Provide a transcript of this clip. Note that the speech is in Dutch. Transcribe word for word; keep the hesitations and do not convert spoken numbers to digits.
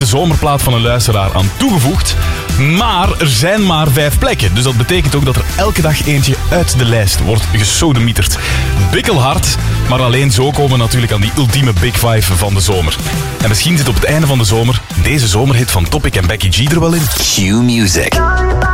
zomerplaat van een luisteraar aan toegevoegd. Maar er zijn maar vijf plekken. Dus dat betekent ook dat er elke dag eentje uit de lijst wordt gesodemieterd. Bikkelhard, maar alleen zo komen we natuurlijk aan die ultieme Big Five van de zomer. En misschien zit op het einde van de zomer deze zomerhit van Topic en Becky G er wel in. Q Music.